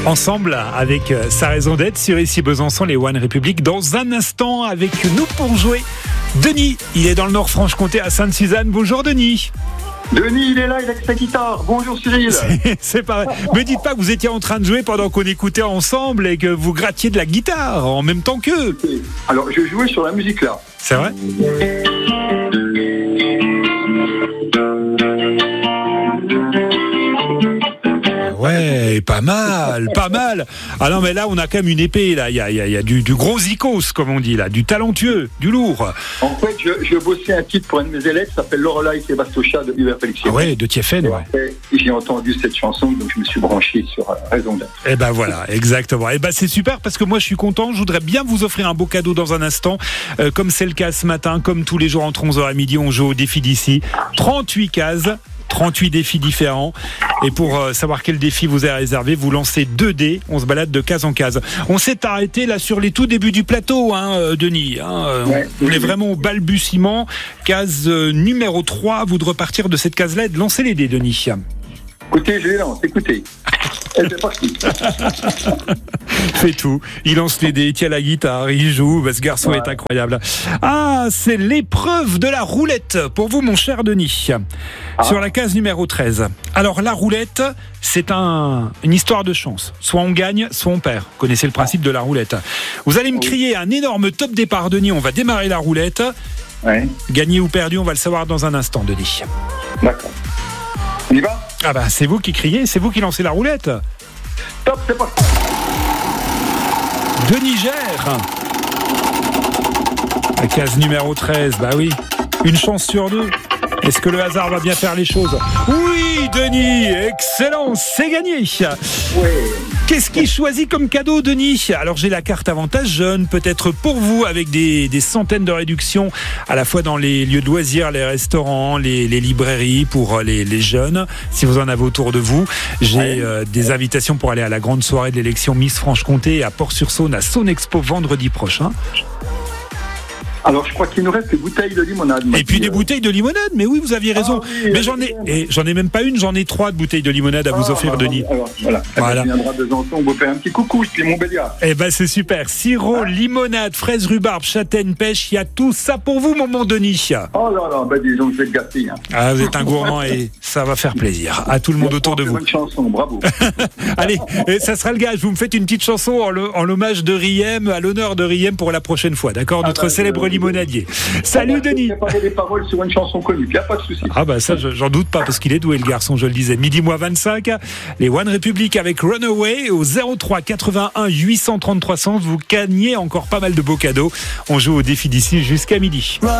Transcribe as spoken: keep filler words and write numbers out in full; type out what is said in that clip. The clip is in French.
Ensemble avec sa raison d'être sur ici Besançon, les One Republic. Dans un instant avec nous pour jouer, Denis. Il est dans le Nord-Franche-Comté à Sainte-Suzanne. Bonjour Denis. Denis, il est là, il a sa guitare. Bonjour Cyril. C'est, c'est pareil. Me dites pas que vous étiez en train de jouer pendant qu'on écoutait ensemble et que vous grattiez de la guitare en même temps qu'eux. Alors, je jouais sur la musique là. C'est vrai ? Ouais, pas mal, pas mal. Ah non, mais là, on a quand même une épée, là. Il y a, il y a, il y a du, du gros icos, comme on dit, là. Du talentueux, du lourd. En fait, je, je bossais un titre pour un de mes élèves, ça s'appelle Lorelai et Bastocha de Hubert Félix. Ah ouais, de Tiefen, ouais. Après, j'ai entendu cette chanson, donc je me suis branché sur euh, Raison d'être. Eh ben voilà, exactement. Eh ben c'est super parce que moi, je suis content. Je voudrais bien vous offrir un beau cadeau dans un instant. Euh, comme c'est le cas ce matin, comme tous les jours entre onze heures et midi, on joue au défi d'ici. trente-huit cases. trente-huit défis différents. Et pour euh, savoir quel défi vous est réservé, vous lancez deux dés. On se balade de case en case. On s'est arrêté là sur les tout débuts du plateau, hein, euh, Denis. Hein, euh, ouais, on oui, est oui. vraiment au balbutiement. Case euh, numéro trois. Vous de repartir de cette case-là et de lancer les dés, Denis. Écoutez, je les lance, écoutez. Et c'est parti. Fait tout. Il lance les dés, il tient la guitare, il joue. Bah, ce garçon ouais. est incroyable. Ah, c'est l'épreuve de la roulette pour vous, mon cher Denis. Ah. Sur la case numéro treize. Alors, la roulette, c'est un, une histoire de chance. Soit on gagne, soit on perd. Vous connaissez le principe de la roulette. Vous allez me crier un énorme top départ, Denis. On va démarrer la roulette. Ouais. Gagné ou perdu, on va le savoir dans un instant, Denis. D'accord. On y va ? Ah bah, c'est vous qui criez, c'est vous qui lancez la roulette. Top, c'est parti. Denis gère. La case numéro treize, bah oui. Une chance sur deux. Est-ce que le hasard va bien faire les choses ? Oui, Denis, excellent, c'est gagné. Ouais. Qu'est-ce qu'il choisit comme cadeau, Denis ? Alors j'ai la carte avantage jeune, peut-être pour vous, avec des, des centaines de réductions, à la fois dans les lieux de loisirs, les restaurants, les, les librairies pour les, les jeunes, si vous en avez autour de vous. J'ai ouais. euh, des invitations pour aller à la grande soirée de l'élection Miss Franche-Comté à Port-sur-Saône, à Saône-Expo, vendredi prochain. Alors, je crois qu'il nous reste des bouteilles de limonade. Et puis des euh... bouteilles de limonade, mais oui, vous aviez raison. Ah, oui, mais j'en ai, et j'en ai même pas une, j'en ai trois de bouteilles de limonade à ah, vous offrir, alors, Denis. Alors, voilà. voilà. Je viendrai de Besançon, on va faire un petit coucou, je suis Montbéliard. Eh ben, c'est super. Sirop, ah. limonade, fraise, rhubarbe, châtaigne, pêche, il y a tout ça pour vous, mon bon Denis. Oh là là, ben disons que je vais te gâter. Hein. Ah, vous êtes un gourmand et ça va faire plaisir à tout le monde autour de vous. Bonne chanson, bravo. Allez, ça sera le gage. Vous me faites une petite chanson en, le, en l'hommage de Riem, à l'honneur de Riem pour la prochaine fois, d'accord ? Notre ah bah, célèbre euh, limonadier. Salut ah bah, Denis. Préparer des paroles sur une chanson connue, il n'y a pas de souci. Ah bah ça, j'en doute pas parce qu'il est doué le garçon, je le disais. Midi moins vingt-cinq, les One Republic avec Runaway au zéro trois quatre-vingt-un huit cent trente-trois cent. Vous gagnez encore pas mal de beaux cadeaux. On joue au défi d'ici jusqu'à midi.